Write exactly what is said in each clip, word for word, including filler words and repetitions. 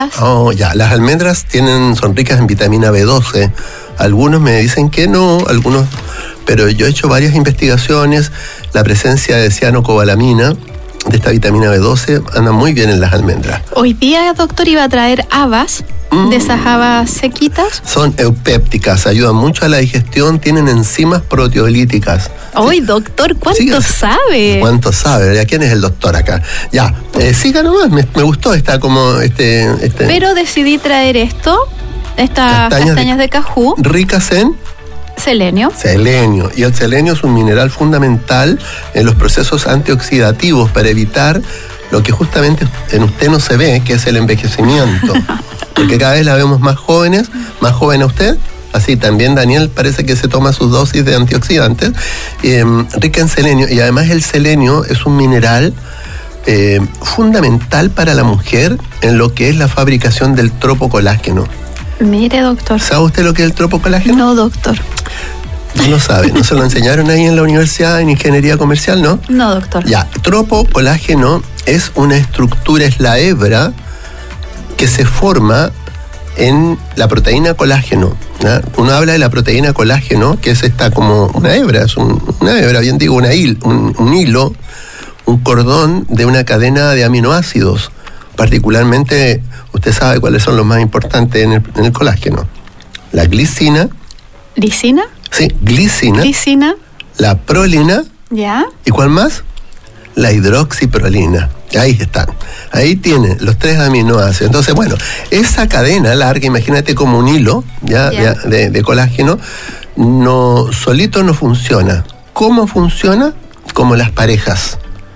Oh, ya, las almendras tienen, son ricas en vitamina B doce. Algunos me dicen que no, algunos, pero yo he hecho varias investigaciones. La presencia de cianocobalamina, de esta vitamina B doce, anda muy bien en las almendras. Hoy día, doctor, iba a traer habas, mm. de esas habas sequitas. Son eupépticas, ayudan mucho a la digestión, tienen enzimas proteolíticas. Hoy, ¿sí? Doctor, ¿cuánto sí, sabe? ¿Cuánto sabe? ¿Ya quién es el doctor acá? Ya, eh, siga nomás, me, me gustó esta como este, este. Pero decidí traer esto, estas castañas, castañas de, de cajú. Ricas en selenio. Selenio. Y el selenio es un mineral fundamental en los procesos antioxidativos para evitar lo que justamente en usted no se ve, que es el envejecimiento. Porque cada vez la vemos más jóvenes, más joven a usted. Así también Daniel parece que se toma sus dosis de antioxidantes, eh, rica en selenio. Y además el selenio es un mineral eh, fundamental para la mujer en lo que es la fabricación del tropocolágeno. Mire, doctor. ¿Sabe usted lo que es el tropocolágeno? No, doctor. No lo sabe, ¿no se lo enseñaron ahí en la universidad en ingeniería comercial, no? No, doctor. Ya, tropocolágeno es una estructura, es la hebra que se forma en la proteína colágeno. ¿Ya? Uno habla de la proteína colágeno, que es esta como una hebra, es un, una hebra, bien digo, una hil, un, un hilo, un cordón de una cadena de aminoácidos. Particularmente, usted sabe cuáles son los más importantes en el, en el colágeno. La glicina. ¿Glicina? Sí, glicina. Glicina. La prolina. ¿Ya? ¿Y cuál más? La hidroxiprolina. Ahí están. Ahí tienen los tres aminoácidos. Entonces, bueno, esa cadena larga, imagínate como un hilo ya, yeah. de, de, de colágeno, no, solito no funciona. ¿Cómo funciona? Como las parejas.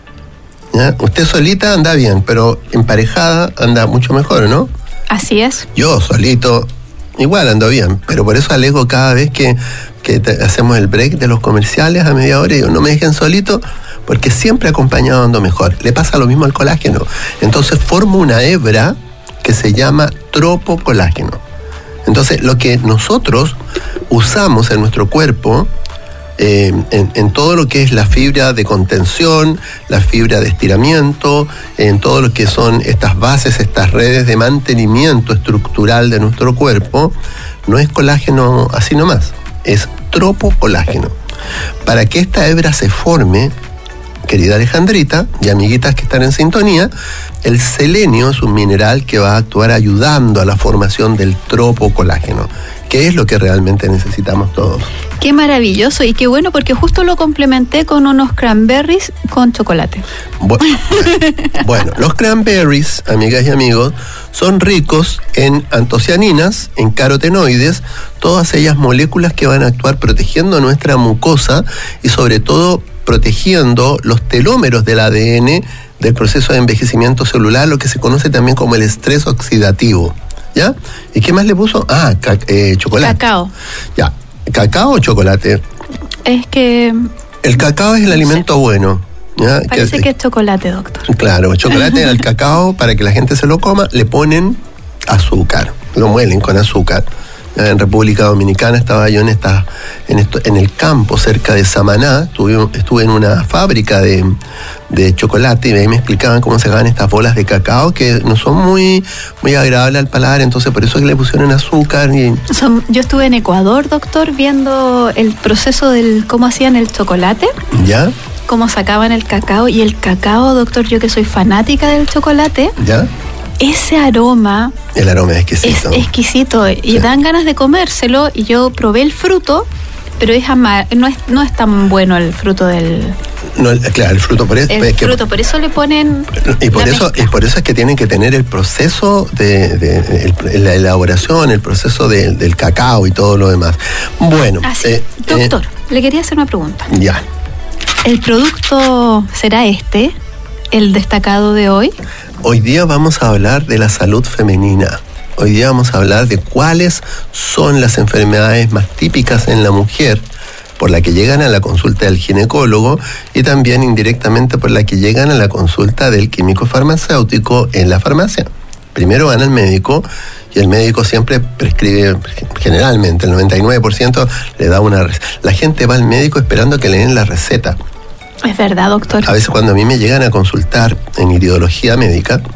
¿Ya? Usted solita anda bien, pero emparejada anda mucho mejor, ¿no? Así es. Yo solito igual ando bien, pero por eso alego cada vez que, que te, hacemos el break de los comerciales a media hora y digo, no me dejen solito, porque siempre acompañado ando mejor. Le pasa lo mismo al colágeno. Entonces forma una hebra que se llama tropocolágeno. Entonces lo que nosotros usamos en nuestro cuerpo, eh, en, en todo lo que es la fibra de contención, la fibra de estiramiento, en todo lo que son estas bases, estas redes de mantenimiento estructural de nuestro cuerpo, no es colágeno así nomás, es tropocolágeno. Para que esta hebra se forme, querida Alejandrita y amiguitas que están en sintonía, el selenio es un mineral que va a actuar ayudando a la formación del tropocolágeno, que es lo que realmente necesitamos todos. Qué maravilloso y qué bueno, porque justo lo complementé con unos cranberries con chocolate. Bueno, bueno, los cranberries, amigas y amigos, son ricos en antocianinas, en carotenoides, todas ellas moléculas que van a actuar protegiendo nuestra mucosa y sobre todo protegiendo los telómeros del A D N del proceso de envejecimiento celular, lo que se conoce también como el estrés oxidativo. ¿Ya? ¿Y qué más le puso? Ah, ca- eh, chocolate. Cacao. Ya. ¿Cacao o chocolate? Es que... El cacao es el alimento bueno. ¿Ya? Parece que, que es chocolate, doctor. Claro, chocolate al cacao, para que la gente se lo coma, le ponen azúcar. Lo muelen con azúcar. En República Dominicana estaba yo en esta, en esto, en el campo cerca de Samaná, estuve, estuve en una fábrica de, de chocolate y ahí me explicaban cómo se hagan estas bolas de cacao que no son muy, muy agradables al paladar, entonces por eso es que le pusieron azúcar. Y... Son, yo estuve en Ecuador, doctor, viendo el proceso del cómo hacían el chocolate. ¿Ya? Cómo sacaban el cacao, y el cacao, doctor, yo que soy fanática del chocolate. ¿Ya? Ese aroma... El aroma es exquisito. Es exquisito y sí. Dan ganas de comérselo, y yo probé el fruto, pero es amar, no es no es tan bueno el fruto del... No, claro, el fruto por eso... El es fruto, que, por eso le ponen... Y por eso, y por eso es que tienen que tener el proceso de, de, de la elaboración, el proceso de, del cacao y todo lo demás. Bueno... Así, eh, doctor, eh, le quería hacer una pregunta. Ya. ¿El producto será este, el destacado de hoy? Hoy día vamos a hablar de la salud femenina. Hoy día vamos a hablar de cuáles son las enfermedades más típicas en la mujer por la que llegan a la consulta del ginecólogo y también indirectamente por la que llegan a la consulta del químico farmacéutico en la farmacia. Primero van al médico y el médico siempre prescribe, generalmente el noventa y nueve por ciento le da una receta. La gente va al médico esperando que le den la receta. Es verdad, doctor. A veces cuando a mí me llegan a consultar en iridología médica,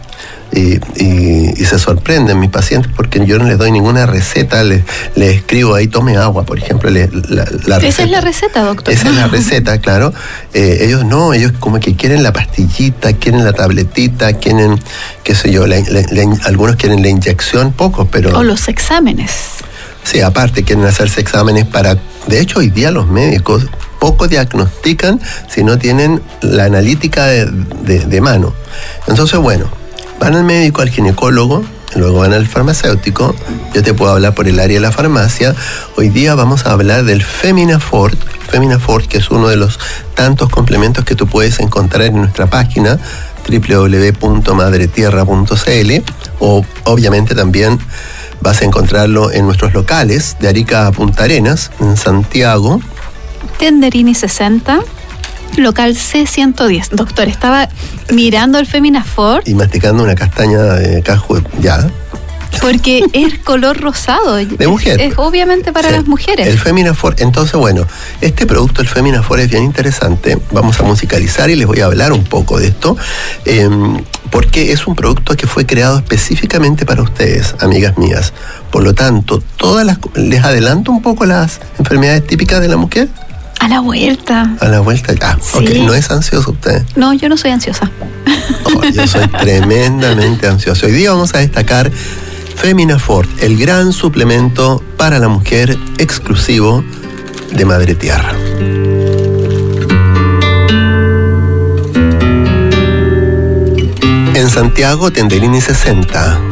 Y, y, y se sorprenden mis pacientes porque yo no les doy ninguna receta, les, les escribo ahí, tome agua, por ejemplo. Les, la, la Esa receta. es la receta, doctor. Esa es la receta, claro. Eh, ellos no, ellos como que quieren la pastillita, quieren la tabletita, quieren, qué sé yo, la, la, la, algunos quieren la inyección, pocos, pero... O los exámenes. Sí, aparte quieren hacerse exámenes para... De hecho, hoy día los médicos poco diagnostican si no tienen la analítica de, de, de mano. Entonces, bueno, van al médico, al ginecólogo, luego van al farmacéutico. Yo te puedo hablar por el área de la farmacia. Hoy día vamos a hablar del Feminafort. Feminafort, que es uno de los tantos complementos que tú puedes encontrar en nuestra página doble u doble u doble u punto madre tierra punto c l, o obviamente también vas a encontrarlo en nuestros locales de Arica a Punta Arenas, en Santiago. Tenderini sesenta, local C ciento diez. Doctor, estaba mirando el Feminafort. Y masticando una castaña de cajo, ya. Porque es color rosado. De mujer. Es, es obviamente para sí. las mujeres. El Feminafort. Entonces, bueno, este producto, el Feminafort, es bien interesante. Vamos a musicalizar y les voy a hablar un poco de esto. Eh, porque es un producto que fue creado específicamente para ustedes, amigas mías. Por lo tanto, todas las, les adelanto un poco las enfermedades típicas de la mujer. A la vuelta. A la vuelta. Ah, sí. Ok. ¿No es ansioso usted? No, yo no soy ansiosa. Oh, yo soy tremendamente ansioso. Hoy día vamos a destacar Feminafort, el gran suplemento para la mujer exclusivo de Madre Tierra. En Santiago, Tenderini sesenta.